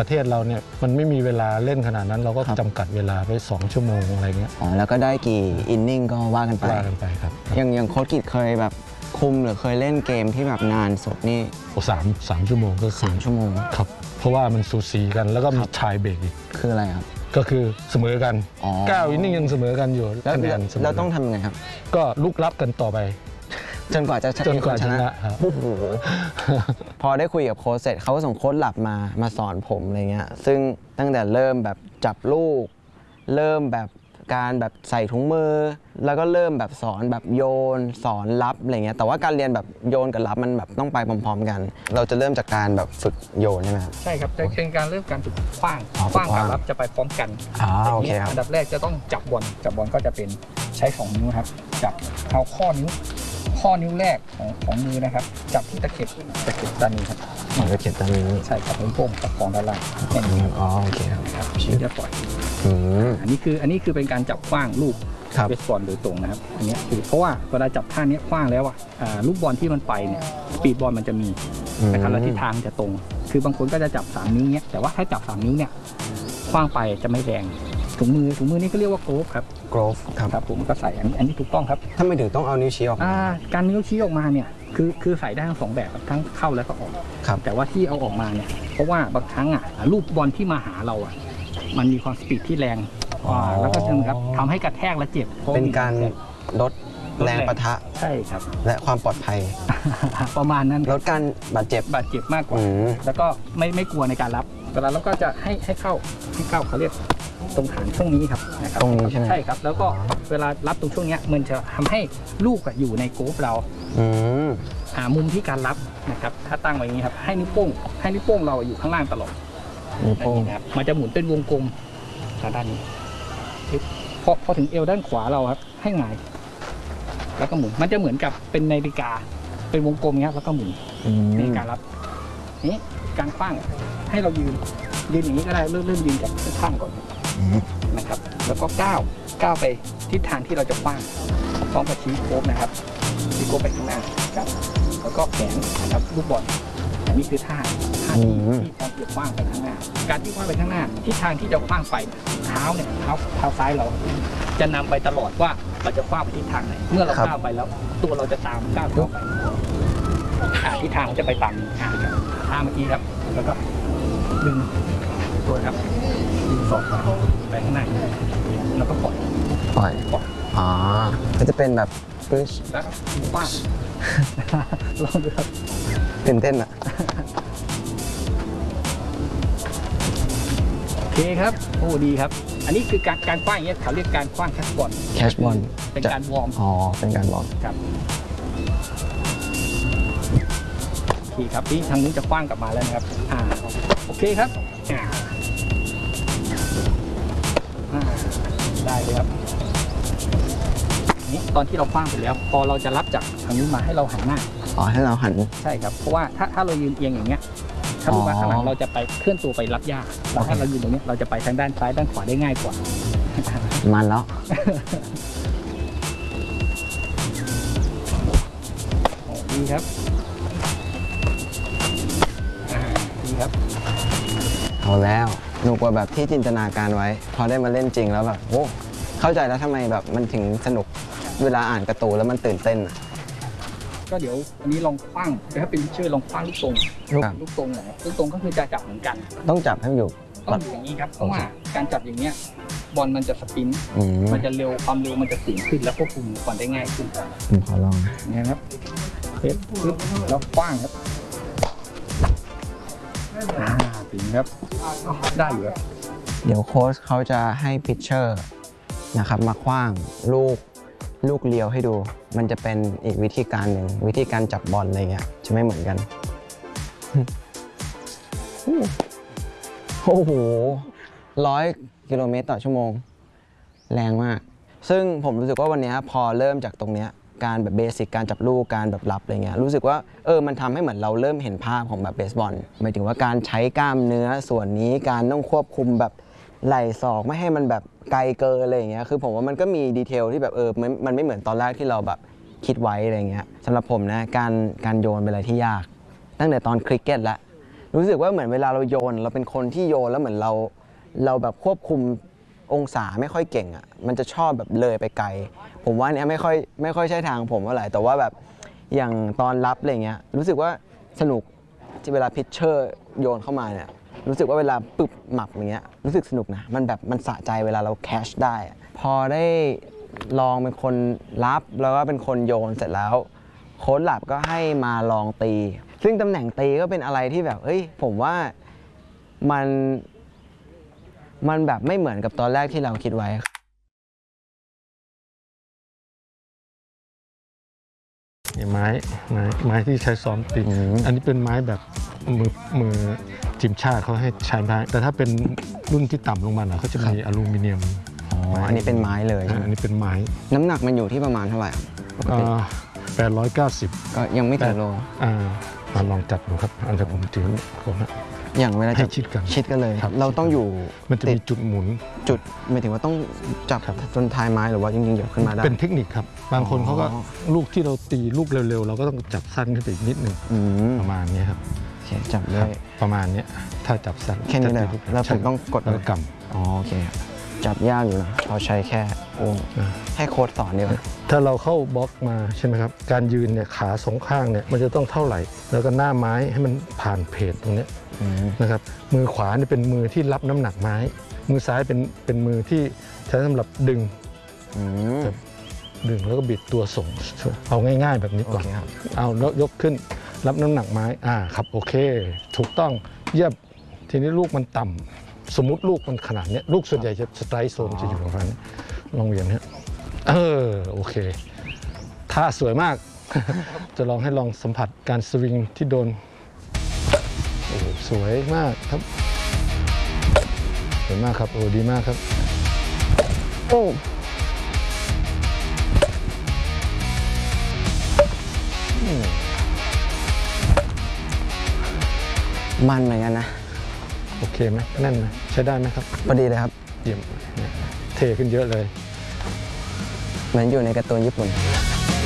ประเทศเราเนี่ยมันไม่มีเวลาเล่นขนาดนั้นเราก็จำกัดเวลาไป2 ชั่วโมงอะไรเงี้ยแล้วก็ได้กี่อินนิ่งก็ว่ากันไปครับอย่างโค้ชกิจเคยแบบคุมหรือเคยเล่นเกมที่แบบนานสุดนี่ 3 ชั่วโมงก็คือ 3 ชั่วโมงครับเพราะว่ามันสูสีกันแล้วก็มีทายเบรกอีกคืออะไรครับก็คือเสมอกัน9 อินนิ่งยังเสมอกันอยู่แล้วต้องทำยังไงครับก็ลุกรับกันต่อไปจนกว่าจะชนะครับพอได้คุยกับโค้ชเสร็จเขาก็ส่งโค้ชหลับมาสอนผมอะไรเงี้ยซึ่งตั้งแต่เริ่มแบบจับลูกเริ่มแบบการแบบใส่ถุงมือแล้วก็เริ่มแบบสอนแบบโยนสอนรับอะไรเงี้ยแต่ว่าการเรียนแบบโยนกับรับมันแบบต้องไปพร้อมๆกันเราจะเริ่มจากการแบบฝึกโยนใช่ไหมครับใช่ครับเป็นการเริ่มการฝึกขว้างกับรับจะไปพร้อมกันโอเคครับอันดับแรกจะต้องจับบอลก็จะเป็นใช้2 นิ้วครับจับเอาข้อนิ้วแรกของมือนะครับจับที่ตะเข็บด้านนี้ครับตะเข็บด้านนี้ใช่ครับผมโป้งกับของด้านล่างโอเคครับชี้จะปล่อยอันนี้คือเป็นการจับขว้างลูกเบสบอลโดยตรงนะครับอันนี้คือเพราะว่าเวลาจับท่านี้ขว้างแล้วลูกบอลที่มันไปเนี่ยสปีดบอลมันจะมีนะครับแล้วทิศทางจะตรงคือบางคนก็จะจับ3 นิ้วเนี้ยแต่ว่าถ้าจับ3 นิ้วเนี่ยขว้างไปจะไม่แรงถุงมือนี่ก็เรียกว่าโกลฟครับครับผมก็ใส่อันนี้ถูกต้องครับทำไมถึงต้องเอานิ้วชี้ออกการนิ้วชี้ออกมาเนี่ยคือใส่ได้ทั้ง2 แบบทั้งเข้าและก็ออกแต่ว่าที่เอาออกมาเนี่ยเพราะว่าบางครั้งลูกบอลที่มาหาเรามันมีความสปีดที่แรงแล้วก็ทำให้กระแทกและเจ็บเป็นการลดแรงปะทะใช่ครับและความปลอดภัยประมาณนั้นลดการบาดเจ็บมากกว่าแล้วก็ไม่กลัวในการรับเวลาเราก็จะให้เข้าเขาเรียกตรงฐานช่วงนี้ครับตรงนี้ใช่ไหมใช่ครับแล้วก็เวลารับตรงช่วงนี้มันจะทำให้ลูกอยู่ในโกลฟเรามุมที่การรับนะครับถ้าตั้งไว้อย่างนี้ครับให้นิ้วโป้งเราอยู่ข้างล่างตลอดนิ้วโป้งครับมันจะหมุนเป็นวงกลมทางด้านนี้พอถึงเอวด้านขวาเราครับให้หงายแล้วก็หมุนมันจะเหมือนกับเป็นนาฬิกาเป็นวงกลมเงี้ยแล้วก็หมุนในการรับนี้การขว้างให้เรายืนอย่างนี้ก็ได้เริ่มยืนจากข้างก่อนนะครับแล้วก็ก้าวไปทิศทางที่เราจะขว้างพร้อมกับชี้โค้งนะครับชี้โค้งไปข้างหน้าครับแล้วก็แขนนะครับลูกบอลอันนี้คือท่าที่การขว้างไปข้างหน้าการที่ขว้างไปข้างหน้าทิศทางที่จะขว้างไปเท้าซ้ายเราจะนำไปตลอดว่าเราจะขว้างไปทิศทางไหนเมื่อเราก้าวไปแล้วตัวเราจะตามก้าวไปทิศทางจะไปตามท่าเมื่อกี้ครับแล้วก็ดึงตัวครับดึงศอกไปข้างหน้าแล้วก็ปล่อยก็จะเป็นแบบปึ๊ชแล้วป้าลองดูครับตื่นเต้นโอเคครับโอ้ดีครับอันนี้คือการคว้างอย่างเงี้ยเขาเรียกการคว้างแคชบอลเป็นการวอร์มเป็นการวอร์มครับโอเคครับที่ทางนี้จะคว้างกลับมาแล้วนะครับโอเคครับได้เลยครับนี่ตอนที่เราคว้างไปแล้วพอเราจะรับจากทางนี้มาให้เราหันหน้าให้เราหันใช่ครับเพราะว่าถ้าเรายืนเอียงอย่างเงี้ยถ้าลูกมาข้างหลังเราจะไปเคลื่อนตัวไปรับยากแล้วถ้าเรายืนตรงนี้เราจะไปทางด้านซ้ายด้านขวาได้ง่ายกว่ามันแล้วดีครับเอาแล้วหนุกกว่าแบบที่จินตนาการไว้พอได้มาเล่นจริงแล้วแบบโอ้เข้าใจแล้วทำไมแบบมันถึงสนุกเวลาอ่านการ์ตูนแล้วมันตื่นเต้นก็เดี๋ยวอันนี้ลองคว้างถ้าเป็นชื่อลองคว้างลูกตรงลูกตรงไหนลูกตรงก็คือจะจับเหมือนกันต้องจับให้อยู่ต้องอย่างนี้ครับเพราะว่าการจับอย่างเงี้ยบอลมันจะสปินมันจะเร็วความเร็วมันจะสูงขึ้นแล้วควบคุมบอลได้ง่ายขึ้นผมขอลองนี่ครับปึ๊บแล้วคว้างครับถึงครับได้อยู่ครับเดี๋ยวโค้ชเขาจะให้พิชเชอร์นะครับมาขว้างลูกเลี้ยวให้ดูมันจะเป็นอีกวิธีการหนึ่งวิธีการจับบอลอะไรเงี้ยจะไม่เหมือนกันโอ้โห100 กิโลเมตรต่อชั่วโมงแรงมากซึ่งผมรู้สึกว่าวันนี้พอเริ่มจากตรงเนี้ยการแบบเบสิกการจับลูกการแบบรับอะไรเงี้ยรู้สึกว่ามันทำให้เหมือนเราเริ่มเห็นภาพของแบบเบสบอลหมายถึงว่าการใช้กล้ามเนื้อส่วนนี้การต้องควบคุมแบบไหล่ศอกไม่ให้มันแบบไกลเกินอะไรอย่างเงี้ยคือผมว่ามันก็มีดีเทลที่แบบมันไม่เหมือนตอนแรกที่เราแบบคิดไว้อะไรเงี้ยสำหรับผมนะการโยนเป็นอะไรที่ยากตั้งแต่ตอนคริกเก็ตละรู้สึกว่าเหมือนเวลาเราโยนเราเป็นคนที่โยนแล้วเหมือนเราแบบควบคุมองศาไม่ค่อยเก่งอ่ะมันจะชอบแบบเลยไปไกลผมว่าเนี้ยไม่ค่อยใช่ทางผมเท่าไหร่แต่ว่าแบบอย่างตอนรับอะไรเงี้ยรู้สึกว่าสนุกที่เวลาพิชเชอร์โยนเข้ามาเนี่ยรู้สึกว่าเวลาปึ๊บหมับอย่างเงี้ยรู้สึกสนุกนะมันแบบมันสะใจเวลาเราแคชได้อะพอได้ลองเป็นคนรับแล้วก็เป็นคนโยนเสร็จแล้วโค้ชหลับก็ให้มาลองตีซึ่งตำแหน่งตีก็เป็นอะไรที่แบบเฮ้ยผมว่ามันแบบไม่เหมือนกับตอนแรกที่เราคิดไว้ไม้ที่ใช้ซ้อมตีอันนี้เป็นไม้แบบมือทีมชาติเขาให้ใช้ไม้แต่ถ้าเป็นรุ่นที่ต่ำลงมาเขาจะมีอลูมิเนียมอันนี้เป็นไม้เลยอันนี้เป็นไม้น้ำหนักมันอยู่ที่ประมาณเท่าไหร่ปกติ 890 ก็ยังไม่ถึงโลมาลองจับดูครับอันนี้ผมถือผมนะอย่างเวลาจับชิดกันเลยเราต้องอยู่มันจะมีจุดหมุนจุดหมายถึงว่าต้องจับจนท้ายไม้หรือว่าจริงๆเดี๋ยวขึ้นมาได้เป็นเทคนิคครับบางคนเขาก็ลูกที่เราตีลูกเร็วๆเราก็ต้องจับสั้นขึ้นไปอีกนิดนึงประมาณนี้ครับจับเลยประมาณนี้ถ้าจับสั้นแค่นี้เลยแล้วผมต้องกดแล้วกำโอเคจับยากอยู่นะเราใช้แค่ให้โค้ดสอนดีกว่าถ้าเราเข้าบล็อกมาใช่ไหมครับการยืนเนี่ยขาสองข้างเนี่ยมันจะต้องเท่าไหร่แล้วก็หน้าไม้ให้มันผ่านเพจตรงนี้นะครับมือขวาเนี่ยเป็นมือที่รับน้ำหนักไม้มือซ้ายเป็นมือที่ใช้สำหรับดึงแล้วก็บิดตัวส่งเอาง่ายๆแบบนี้ก่อนเอาแล้วยกขึ้นรับน้ำหนักไม้ครับโอเคถูกต้องเยี่ยมทีนี้ลูกมันต่ำสมมุติลูกมันขนาดนี้ลูกส่วนใหญ่จะสไตร์โซนจะอยู่ประมาณนี้ลองเวียนเนี่ยโอเคท่าสวยมากจะลองสัมผัสการสวิงที่โดนสวยมากครับสวยมากครับดีมากครับมันเหมือนกันนะโอเคไหมแน่นไหมใช้ได้ไหมครับพอดีเลยครับเยี่ยมเทขึ้นเยอะเลยเหมือนอยู่ในการ์ตูนญี่ปุ่น